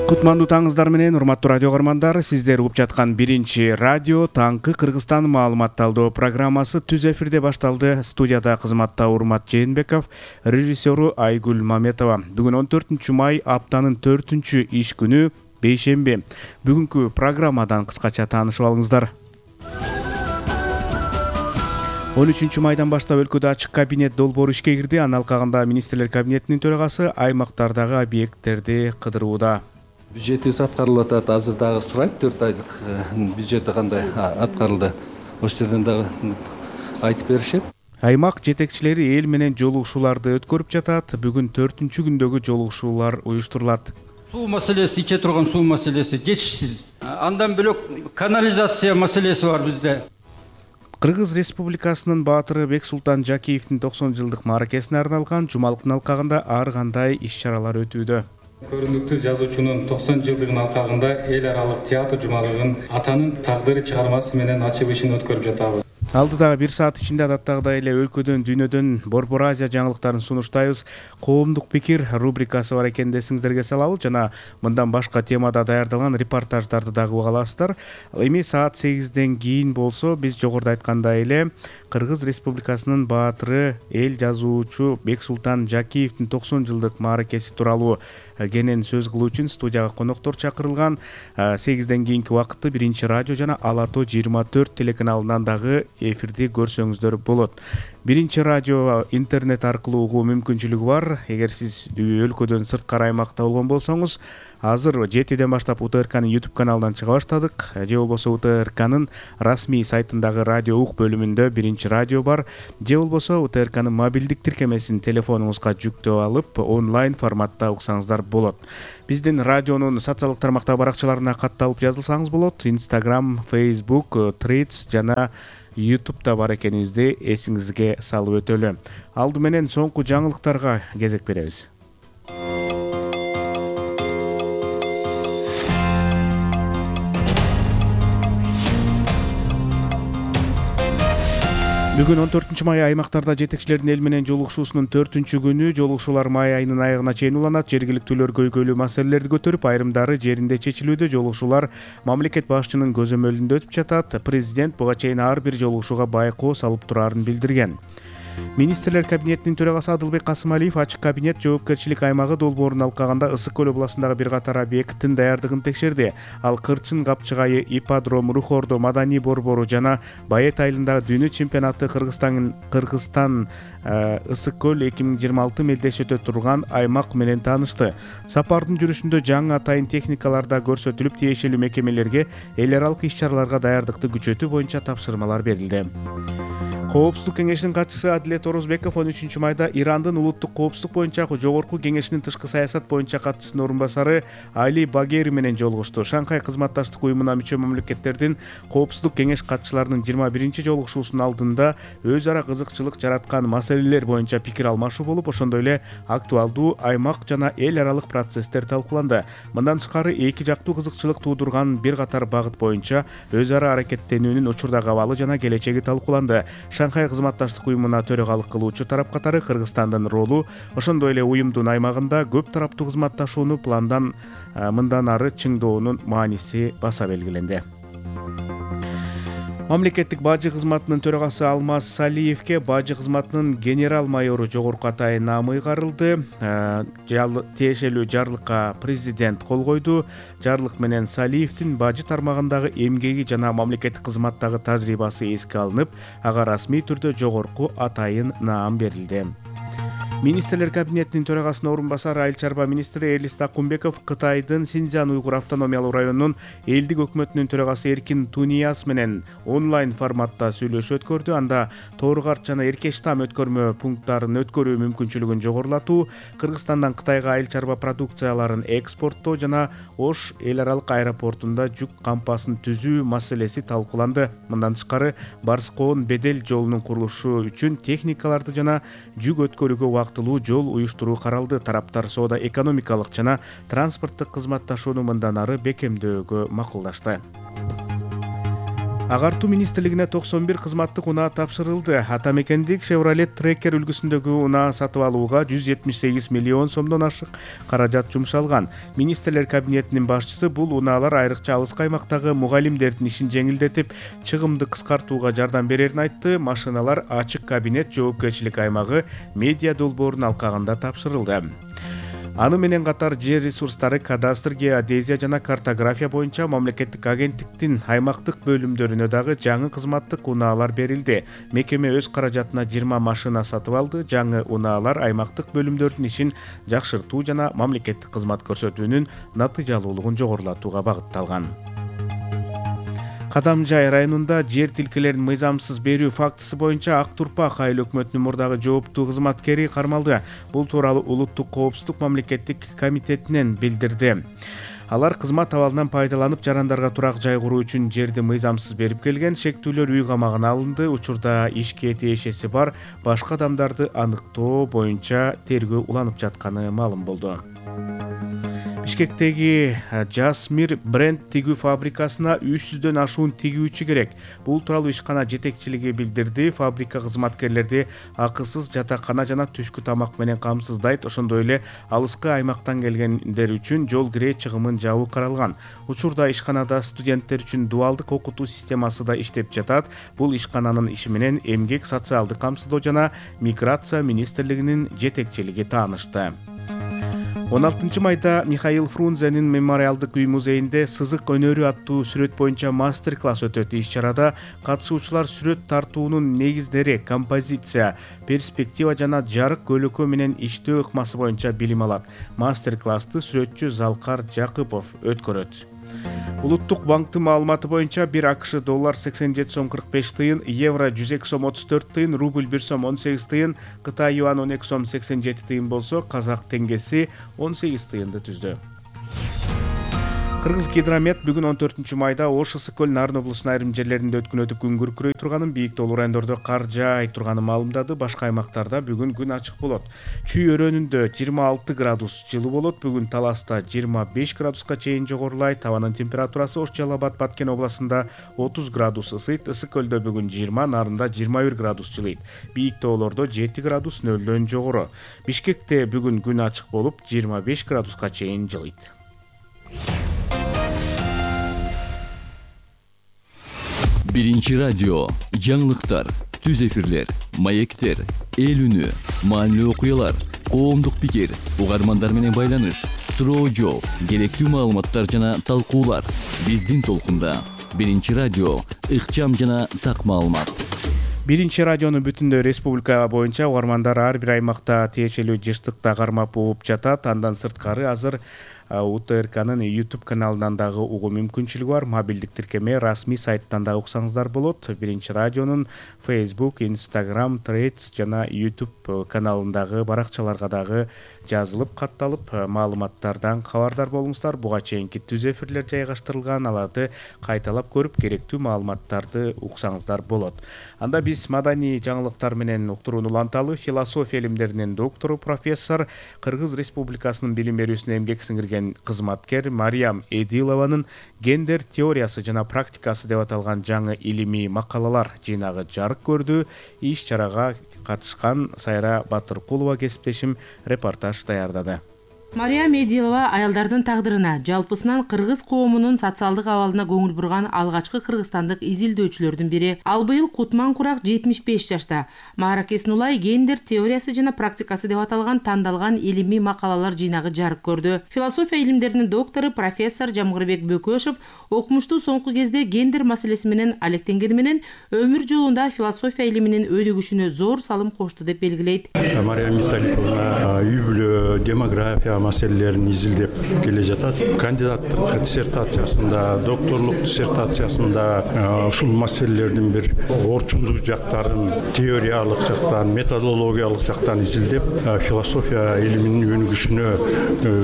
Кутмандуу таңыңыздар менен, урматтуу радио каармандар, сиздер угуп жаткан биринчи радио таңкы Кыргызстан маалымат талдоо программасы түз эфирде башталды. Студияда кызматта Урмат Жээнбеков, режиссеру Айгүл Маметова. Бүгүн 14 май, аптанын 4 иш күнү, бейшемби. Бүгүнкү программадан кыскача таанышып алыңыздар. 13 майдан баштап өлкөдө ачык кабинет долбоору ишке кирди. Анын алкагында министрлер кабинетинин төрагасы аймактардагы объекттерди кыдырууда. Бюджетибиз аткарылып атат. Азыр дагы сурайт, 4 айлык бюджети кандай аткарылды. Ошол жерден дагы айтып беришет. Аймак жетекчилери эл менен жолугушууларды өткөрүп жатат. Бүгүн 4-чү күндөгү жолугушуулар уюштурулат. Суу маселеси, иче турган суу маселеси жетишсиз. Андан бөлөк канализация маселеси бар бизде. Кыргыз Республикасынын баатыры Бексултан Жакиевдин 90 жылдык мааракесине арналган жумалыктын алкагында ар кандай иш-чаралар өтүүдө. Көрүнүктүү жазуучунун 90 жылдыгын алкагында эл аралык театр жумалыгын атанын тагдыры чыгармасы менен ачылышын өткөрүп жатабыз. Алдыдагы 1 саат ичинде адаттагыдай эле өлкөдөн, дүйнөдөн Борбор Азия жаңылыктарын сунуштайбыз. Коомдук пикир рубрикасы бар экенин эсиңиздерге салалы, жана мындан башка темада даярдалган репортаждарды дагы уга аласыздар. Эми саат 8ден кийин болсо, биз жогоруда айткандай эле Кыргыз Республикасынын баатыры, эл жазуучу Бексултан Жакиевдин 90 жылдык мааракеси тууралуу кенен сөз кылуу үчүн студияга коноктор чакырылган. 8ден кийинки убакытты биринчи радио жана Ала Тоо 24 телеканалынан дагы эфирди көрсөңүздөр болот. Биринчи радио интернет аркылуу угуу мүмкүнчүлүгү бар. Эгер сиз өлкөдөн сырткары аймакта болгон болсоңуз, азыр 7ден баштап УТРКнын YouTube каналынан чыга баштадык. Же болбосо УТРКнын расмий сайтындагы радио ук бөлүмүндө биринчи радио бар. Же болбосо УТРКнын мобилдик тиркемесин телефонуңузга жүктөп алып, онлайн форматта уксаңыздар болот. Биздин радионун социалдык тармактагы баракчаларына катталып жазылсаңыз болот. Instagram, Facebook, Threads жана YouTube'да бар экенибизди эсиңизге салып өтөлү. Алды менен соңку жаңылыктарга кезек беребиз. Бүгүн 14 май аймактарда жетекчилердин эл менен жолугушуусунун 4-чү күнү. Жолугушуулар май айынын аягына чейин уланат. Жергиликтүүлөр көйгөйлүү маселелерди көтөрүп, айрымдары жеринде чечилүүдө. Жолугушуулар мамлекет башчынын көзөмөлүндө өтүп жатат. Президент буга чейин ар бир жолугушууга байкоо салып турарын билдирген. Министрлер кабинетинин төрагасы Адылбек Касымалиев ачык кабинет жоопкерчилик аймагы долбоорунун алкагында Ысык көл областындагы бир катар объекттин даярдыгын текшерди. Ал Кырчын, Капчыгайы, Ипподром, Рухордо, Маданий борбору жана Байет айылындагы дүйнө чемпионаты Кыргызстан Ысык көл 2026 мелдешет турган аймак менен таанышты. Сапардын жүрүшүндө жаңы атайын техникаларда көрсөтүлүп, тиешелүү мекемелерге эл аралык иш-чараларга даярдыкты күчөтүү боюнча тапшырмалар берилди. Коопсуздук кеңешинин катчысы Адилет Орозбеков 13 майда Ирандын улуттук коопсуздук боюнча жогорку кеңешинин тышкы саясат боюнча катчысынын орун басары Али Багери менен жолугушту. Шанхай кызматташтык уюмуна мүчө мамлекеттердин коопсуздук кеңеш катчыларынын 21 жолугушуусунун алдында өз ара кызыкчылык жараткан маселелер боюнча пикир алмашуу болуп, ошондой эле актуалдуу аймак жана эл аралык процесстер талкууланды. Мындан тышкары эки жактуу кызыкчылык туудурган бир катар багыт боюнча өз ара аракеттенүүнүн учурдагы абалы жана келечеги талкууланды. Шанхай кызматташтык уюмуна төрагалык кылуучу тарап катары Кыргызстандын ролу, ошондой эле уюмдун аймагында көп тараптуу кызматташууну пландан мындан ары чыңдоонун мааниси баса белгиленди. Мамлекеттик бажы кызматынын төрагасы Алмаз Салиевке бажы кызматынын генерал майору жогорку атайын наамы ыйгарылды. Тиешелүү жарлыкка президент кол койду. Жарлык менен Салиевдин бажы тармагындагы эмгеги жана мамлекеттик кызматтагы тажрыйбасы эске алынып, ага расмий түрдө жогорку атайын наам берилди. Министрлер кабинетинин төрагасынын орун басары Айыл чарба министри Элис Такумбеков Кытайдын Синьцзян уйгур автономиялуу районунун элдик өкмөтүнүн төрагасы Эркин Тунияс менен онлайн форматта сүйлөшүү өткөрдү. Анда Тооругарт жана Эркештам өткөрмө пункттарын өткөрүү мүмкүнчүлүгүн жогорулатуу, Кыргызстандан Кытайга айыл чарба продукцияларын экспорттоо жана Ош эл аралык аэропортунда жүк кампасын түзүү маселеси талкууланды. Мындан тышкары Барс-Коон Бедел жолунун курулушу үчүн техникаларды жана жүк өткөрүүгө жол уюштуруу каралды. Тараптар соода экономикалык жана транспорттук кызматташууну мындан ары бекемдөөгө макулдашты. Агартуу министрлигине 91 кызматтык унаа тапшырылды. Ата мекендик Chevrolet Tracker үлгүсүндөгү унаа сатып алууга 178 миллион сомдон ашык каражат жумшалган. Министрлер кабинетинин башчысы бул унаалар айрыкча алыскы аймактагы мугалимдердин ишин жеңилдетип, чыгымды кыскартууга жардам берерин айтты. Машиналар ачык кабинет жоопкерчилик аймагы медиа долбоорунун алкагында тапшырылды. Аны менен катар жер ресурстары, кадастр, геодезия жана картография боюнча мамлекеттик агенттиктин аймактык бөлүмдөрүнө дагы жаңы кызматтык унаалар берилди. Мекеме өз каражатына 20 машина сатып алды. Жаңы унаалар аймактык бөлүмдөрдүн ишин жакшыртуу жана мамлекеттик кызмат көрсөтүүнүн натыйжалуулугун жогорулатууга багытталган. Кадамжай районунда жер тилкелерин мыйзамсыз берүү фактысы боюнча Ак Турпак айыл өкмөтүнүн мурдагы жооптуу кызматкери кармалды. Бул тууралуу Улуттук коопсуздук мамлекеттик комитетинен билдирди. Алар кызмат абалынан пайдаланып, жарандарга турак жай куруу үчүн жерди мыйзамсыз берип келген. Шектүүлөр үй камагына алынды. Учурда ишке тиешеси бар башка адамдарды аныктоо боюнча тергөө уланып жатканы маалым болду. Бишкектеги Жасмир бренд тигүү фабрикасына 300дөн ашуун тигүүчү керек. Бул тууралуу ишкана жетекчилиги билдирди. Фабрика кызматкерлерди акысыз жатакана жана түшкү тамак менен камсыздайт. Ошондой эле алыскы аймактан келгендер үчүн жол кирээ чыгымын жабуу каралган. Учурда ишканада студенттер үчүн дуалдык окутуу системасы да иштеп жатат. Бул ишкананын иши менен эмгек, социалдык камсыздоо жана миграция министрлигинин жетекчилиги таанышты. 16 майда Михаил Фрунзенин мемориалдык үй музейинде сызык өнөрү аттуу сүрөт боюнча мастер-класс өтөт. Иш-чарада катышуучулар сүрөт тартуунун негиздери, композиция, перспектива жана жарык көлөкө менен иштөө ыкмасы боюнча билим алат. Мастер-классты сүрөтчү Залкар Жакыпов өткөрөт. Улуттук банктын маалыматы боюнча 1 АКШ доллар 87 сом 45 тыйын, евро 102 сом 34 тыйын, рубль 1 сом 18 тыйын, Кытай юан 12 сом 87 тыйын болсо, казак теңгеси 18 тыйынды түздү. Кыргыз гидромет бүгүн 14 майда Ош, Ысык көл, Нарын облусунун айрым жерлеринде өткүнөтүп күн күркүрөй турганын, бийик тоолуу райондордо кар жаай турганын маалымдады. Башка аймактарда бүгүн күн ачык болот. Чүй өрөөнүндө 26 градус жылуу болот. Бүгүн Таласта 25 градуска чейин жогорулайт. Табанын температурасы Ош, Жалал Абад, Баткен областында 30 градус ысыйт. Ысык көлдө бүгүн 20, Нарында 21 градус жылыйт. Бийик тоолордо 7 градус нөлдөн жогору. Бишкекте бүгүн күн ачык болуп 25 градуска чейин жылыйт. Биринчи радио, жаңылыктар, түз эфирлер, маектер, эл үнү, маанилүү окуялар, коомдук пикир, угармандар менен байланыш, суроо жооп, керектүү маалыматтар жана талкуулар. Биздин толкунда. Биринчи радио, ыкчам жана так маалымат. Биринчи радиону бүтүндөй республика боюнча угармандар ар бир аймакта тиешелүү жыштыкта кармап угуп жатат. Андан сырткары азыр УТРКнын YouTube каналынан дагы угуу мүмкүнчүлүгү бар. Мобилдик тиркеме расмий сайттан да уксаңыздар болот. Биринчи радионун Facebook, Instagram, Threads жана YouTube каналындагы баракчаларга дагы жазылып, катталып, маалыматтардан кабардар болуңуздар. Буга чейинки түз эфирлер жайгаштырылган, аларды кайталап көрүп, керектүү маалыматтарды уксаңыздар болот. Анда биз маданий жаңылыктар менен уктурууну уланталы. Философия илимдеринин доктору, профессор, Кыргыз Республикасынын билим берүүсүнө эмгек сиңирген кызматкер Мариям Эдилованын гендер теориясы жана практикасы деп аталган жаңы илимий макалалар жыйнагы жарык көрдү. Иш-чарага катышкан Сайра Батыркулова кесиптешим репортаж даярдады. Мариям Эдилова аялдардын тагдырына, жалпысынан кыргыз коомунун социалдык абалына көңүл бурган алгачкы кыргызстандык изилдөөчүлөрдүн бири. Ал быйыл Кутман Курак 75 жашта. Мааракесин улай гендер теориясы жана практикасы деп аталган тандалган илимий макалалар жыйнагы жарык көрдү. Философия илимдеринин доктору, профессор Жамгырбек Бөкөшев окумуштуу соңку кезде гендер маселеси менен алектенгени менен өмүр жолунда философия илиминин өнүгүшүнө зор салым кошту деп белгилейт. Мариям Металиковна үй бүлө, демография маселелерин изилдеп келе жатат. Кандидаттык диссертациясында, докторлук диссертациясында ушул маселелердин бир орчундуу жактарын, теориялык жактан, методологиялык жактан изилдеп, философия илиминин өнүгүшүнө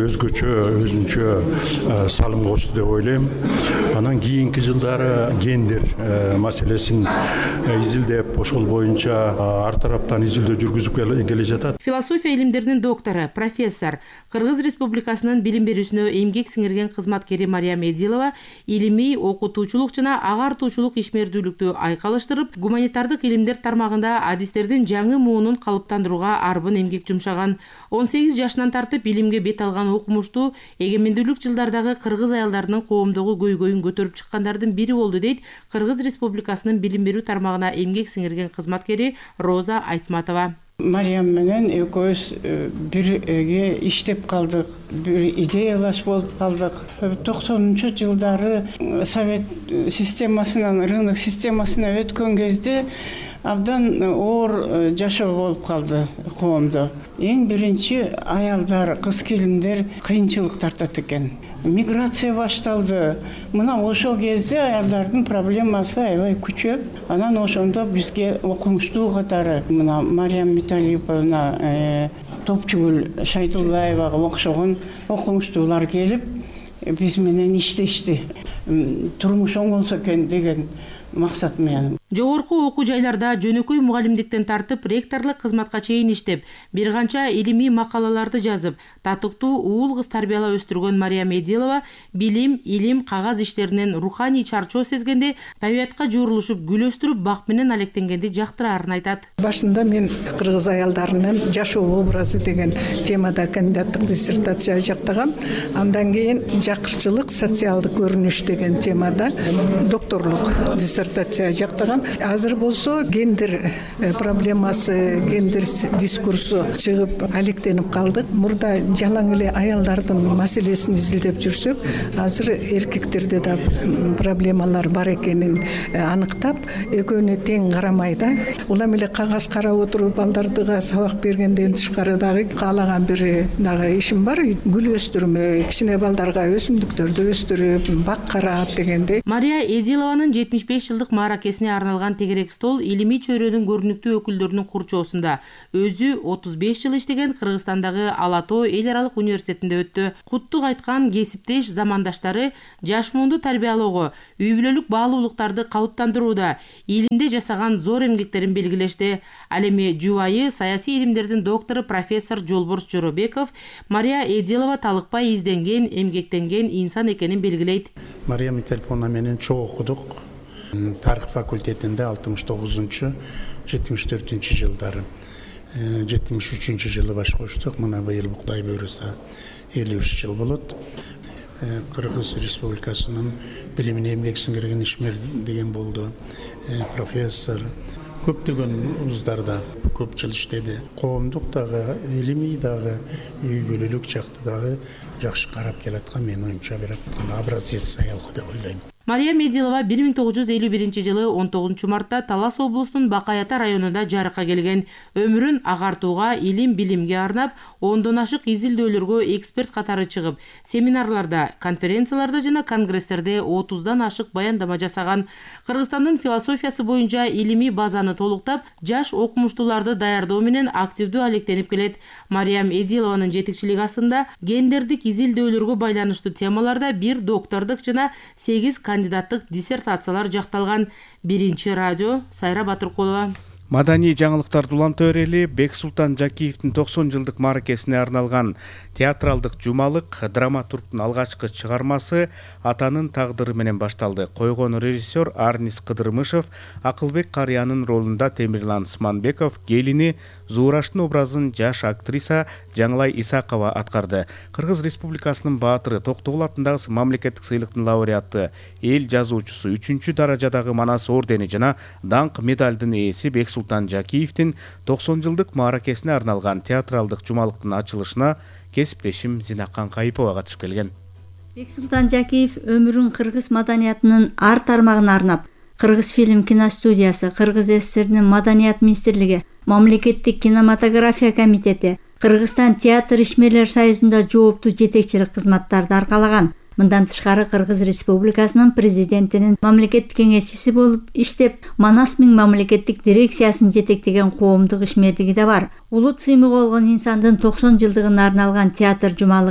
өзгөчө салым кошду деп ойлойм. Анан кийинки жылдары гендер маселесин изилдеп, ошол боюнча ар тараптан изилдөө жүргүзүп келе жатат. Философия илимдеринин доктору, профессор, Кыргыз Республикасынын билим берүүсүнө эмгек сиңирген кызматкери Мариям Эдилова илимий, окутуучулук жана агартуучулук ишмердүүлүктү айкалыштырып, гуманитардык илимдер тармагында адистердин жаңы муунун калыптандырууга арбын эмгек жумшаган. 18 жашынан тартып илимге бет алган окумуштуу эгемендүүлүк жылдардагы кыргыз аялдарынын коомдогу көйгөйүн көтөрүп чыккандардын бири болду дейт Кыргыз Республикасынын билим берүү тармагына эмгек сиңирген кызматкери Роза Айтматова. Мариям менен экөөбүз бирге иштеп калдык, бир идеялаш болуп калдык. 90-жылдары совет системасынан рынок системасына өткөн кезде абдан оор жашоо болуп калды коомдо. Эң биринчи аялдар, кыз-келиндер кыйынчылык тартат экен. Миграция башталды. Мына ошол кезде аялдардын проблемасы аябай күчөп, анан ошондо бизге окумуштуу катары мына Мариям Металиповна, Топчугүл Шайдуллаевага окшогон окумуштуулар келип, биз менен иштешти. Турмуш оңолсо экен деген максат менен. Жогорку окуу жайларда жөнөкөй мугалимдиктен тартып ректорлук кызматка чейин иштеп, бир канча илимий макалаларды жазып, татыктуу уул кыз тарбиялап өстүргөн Мариям Эдилова билим, илим, кагаз иштеринен руханий чарчоо сезгенде табиятка жуурулушуп, гүл өстүрүп, бак менен алектенгенди жактыраарын айтат. Башында мен кыргыз аялдарынын жашоо образы деген темада кандидаттык диссертация жактагам. Андан кийин жакырчылык, социалдык көрүнүш деген темада докторлук диссертация жактагам. Азыр болсо гендер проблемасы, гендер дискурсу чыгып алектенип калдык. Мурда жалаң эле аялдардын маселесин изилдеп жүрсөк, азыр эркектерде да проблемалар бар экенин аныктап, экөөнү тең карамай да. Улам эле кагаз карап отуруп, балдардыга сабак бергенден тышкары дагы каалаган бир дагы ишим бар. Гүл өстүрмө, кичине балдарга өсүмдүктөрдү өстүрүп, бак карап дегендей. Мария Эдилованын 75 жылдык мааракесине арналган тегерек стол илимий чөйрөнүн көрүнүктүү өкүлдөрүнүн курчоосунда өзү 35 жыл иштеген Кыргызстандагы Ала Тоо эл аралык университетинде өттү. Куттук айткан кесиптеш замандаштары жаш муунду тарбиялоого, үй бүлөлүк баалуулуктарды калыптандырууда илимде жасаган зор эмгектерин белгилешти. Ал эми жубайы саясий илимдердин доктору профессор Жолборс Жоробеков Мария Эдилова талыкпай изденген, эмгектенген инсан экенин белгилейт. Мария Металиповна менен чогуу окудук. Тарих факультетинде 69-74 жылдары, 73 жылы баш коштук. Мына быйыл Буктай бөрүсү 53 жыл болот. Кыргыз Республикасынын билимине эмгек сиңирген ишмер деген болду. Профессор көптөгөн вуздарда көп жыл иштеди. Коомдук дагы, илимий дагы, үй бүлөлүк жакты дагы жакшы карап келаткан, мен оюмча бир образец аял деп ойлойм. Мария Эдилова 1951 жылы 19 мартта Талас облусунун Бакаята районунда жарыкка келген. Өмүрүн агартууга, илим билимге арнап, ондон ашык изилдөөлөргө эксперт катары чыгып, семинарларда, конференцияларда жана конгресстерде 30дан ашык баяндама жасаган. Кыргызстандын философиясы боюнча илимий базаны толуктап, жаш окумуштууларды даярдоо менен активдүү алектенип келет. Мариям Эдилованын жетекчилиги астында гендердик изилдөөлөргө байланыштуу темаларда бир доктордук жана 8 кандидаттык диссертациялар жакталган. Биринчи радио, Сайра Батыркулова. Маданий жаңылыктарды улантып Бексултан Жакиевдин 90 жылдык мааракесине арналган театралдык жумалык драматургдун алгачкы чыгармасы Атанын тагдыры менен башталды. Койгон режиссер Арнис Кыдырмышев, Акылбек Карыянын ролунда Темирлан Сманбеков, келини Зуураштын образын жаш актриса Жаңылай Исакова аткарды. Кыргыз Республикасынын баатыры, Токтогул атындагы мамлекеттик сыйлыктын лауреаты, эл жазуучусу, 3-чү даражадагы Манас ордени жана даңк медалдын ээси Бексултан Жакиевдин 90 жылдык мааракесине арналган театралдык жумалыктын ачылышына кесиптешим Зинакан Кайыпова катышып келген. Бексултан Жакиев өмүрүн кыргыз маданиятынын ар тармагына арнап, Кыргыз фильм киностудиясы, Кыргыз СССРнин маданият министрлиги, мамлекеттик кинематография комитети, Кыргызстан театр ишмерлер союзунда жооптуу жетекчилик кызматтарды аркалаган. Мындан тышкары Кыргыз Республикасынын президентинин мамлекеттик кеңешчиси болуп иштеп, Манас Миң мамлекеттик дирекциясын жетектеген коомдук ишмердиги да бар. Улут сыймык болгон инсандын 90 жылдыгына арналган театр жумалыгын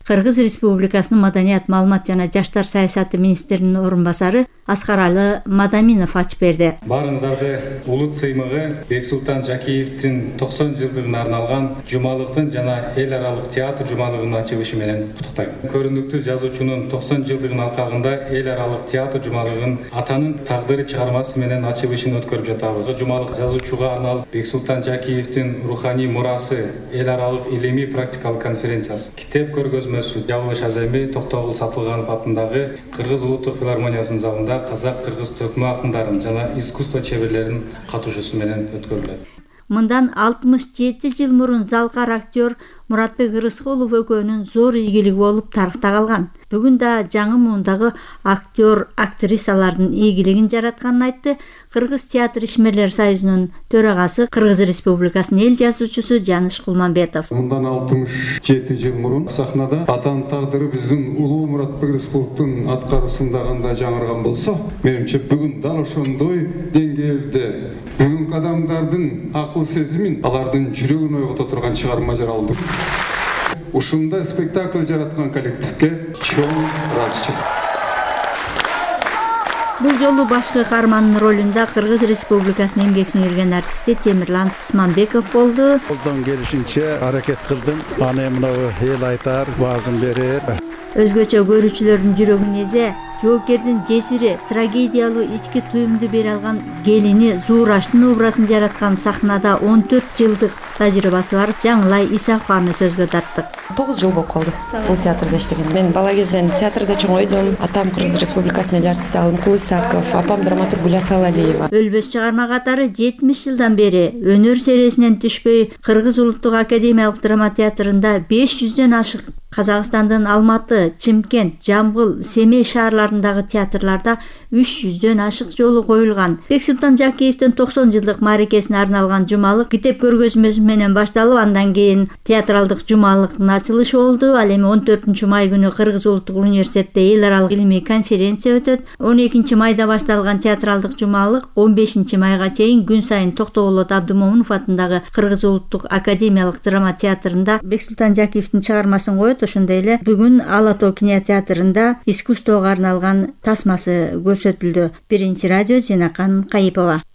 Кыргыз Республикасынын Маданият, маалымат жана жаштар саясаты министринин орун басары Аскаралы Мадаминов ачып берди. Баарыңыздарды улут сыймыгы Бексултан Жакиевдин 90 жылдыгына арналган жумалыктын жана эл аралык театр жумалыгынын ачылышы менен куттуктайм. Көрүнүктүү жазуучунун 90 жылдыгынын алкагында эл аралык театр жумалыгын атанын тагдыры чыгармасы менен ачылышын өткөрүп жатабыз. Жумалык жазуучуга арналып Бексултан Жакиевдин руханий мурасы эл аралык илимий практикалык конференциясы, китеп көргөзмөсү Жабылыш Аземи Токтогул Сатылганов атындагы Кыргыз улуттук филармониясынын залында казак-кыргыз төкмө акындарын жана искусство чеберлеринин катышуусу менен өткөрүлөт. Мындан 67 жыл мурун залкар актер Муратбек Ырыскулов экөөнүн зор ийгилиги болуп тарыхта калган. Бүгүн да жаңы муундагы актер, актрисалардын ийгилигин жаратканын айтты Кыргыз театр ишмерлери союзунун төрагасы, Кыргыз Республикасынын эл жазуучусу Жаныш Кулманбетов. Мындан 67 жыл мурун сахнада атанын тагдыры биздин улуу Муратбек Рыскуловдун аткаруусунда кандай жаңырган болсо, менимче бүгүн дал ошондой деңгээлде бүгүнкү адамдардын акыл сезимин, алардын жүрөгүн ойгото турган чыгарма жаралды. Ушундай спектакль жараткан коллективге чоң ыраазычылык. Бул жолу башкы каармандын ролунда Кыргыз Республикасынын эмгек сиңирген артисти Темирлан Исманбеков болду. Колдон келишинче аракет кылдым. Аны мынау эл айтар, баазын берер. Өзгөчө көрүүчүлөрдүн жүрөгүн эзе, жоокердин жесири, трагедиялуу ички туюмду бере алган келини Зуураштын образын жараткан сахнада 14 жылдык тажрыйбасы бар Жаңылай Исакованы сөзгө тарттык. 9 жыл болуп калды бул театрда иштеген. Мен бала кезден театрда чоңойдум. Атам Кыргыз Республикасынын эл артисти Алымкул Исаков, апам драматург Гүласал Алиева. Өлбөс чыгарма катары 70 жылдан бери өнөр сересинен түшпөй Кыргыз улуттук академиялык драма театрында 500дөн ашык Казакстандын Алматы, Чимкент, Жамбыл, Семей шаарларындагы театрларда 300дөн ашык жолу коюлган. Бексултан Жакиевдин 90 жылдык мааракесине арналган жумалык китеп көргөзмөсү менен башталып, андан кийин театралдык жумалыктын ачылышы болду. Ал эми 14-май күнү Кыргыз улуттук университетте эл аралык илимий конференция өтөт. 12-майда башталган театралдык жумалык 15-майга чейин күн сайын Токтогул Абдымомунов атындагы Кыргыз улуттук академиялык драма театрында Бексултан Жакиевдин чыгармасын коет. Ошондой эле бүгүн Ала Тоо кинотеатрында искусствого арналган тасмасы көрсөтүлдү. Биринчи радио Зинакан Кайыпова.